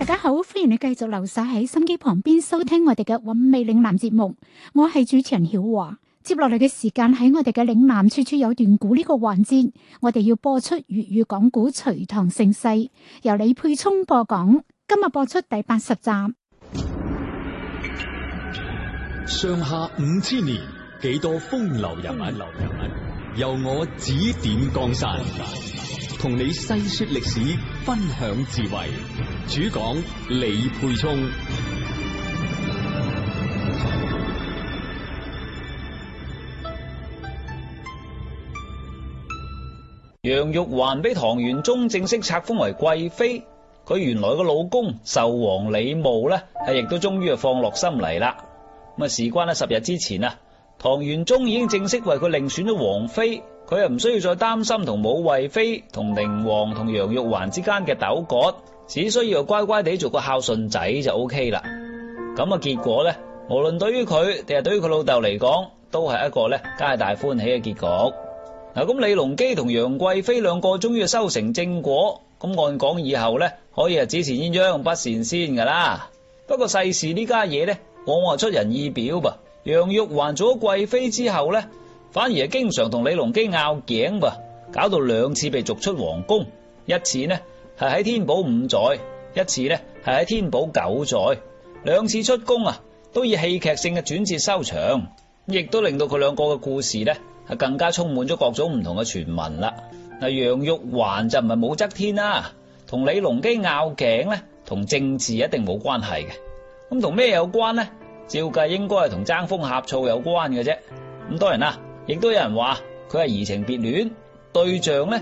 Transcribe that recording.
大家好，歡迎你繼續留守喺心機旁邊收聽我哋嘅韻味嶺南節目，我係主持人曉華。接落嚟嘅時間喺我哋嘅嶺南處處有段古呢個環節，我哋要播出粵語講古《隋唐盛世》，由李佩聰播講。今日播出第80集。 上下5000年，幾多風流人物，由我指點江山，同你細說歷史，分享智慧。主講李佩聰。 楊玉環俾唐玄宗正式冊封為貴妃，佢原來個老公壽王李瑁呢，亦都終於放落心嚟啦。咁事關10日之前啊，唐玄宗已經正式為佢另選咗王妃，佢又唔需要再擔心同武惠妃、同寧王同楊玉環之間嘅糾葛，只需要乖乖地做個孝順仔就 OK 啦。咁結果呢，無論對於佢定係對於佢老豆嚟講，都係一個呢皆大歡喜嘅結局。咁李隆基同楊貴妃兩個終於修成正果，咁按講以後呢，可以只羨鴛鴦不羨仙噶啦。不過世事呢家嘢呢，往往出人意表噃。楊玉環做咗貴妃之後呢，反而係經常同李隆基拗頸噃，搞到2次被逐出皇宮。一次呢係喺天寶5載，一次呢係喺天寶9載。2次出宮啊，都以戲劇性嘅轉折收場，亦都令到佢兩個嘅故事呢係更加充滿咗各種唔同嘅傳聞啦。楊玉環就唔係武則天啦，同李隆基拗頸呢，同政治一定冇關係嘅。咁同咩有關呢？照計應該係同爭風呷醋有關嘅啫。咁當然啦，亦都有人話佢係移情別戀，對象呢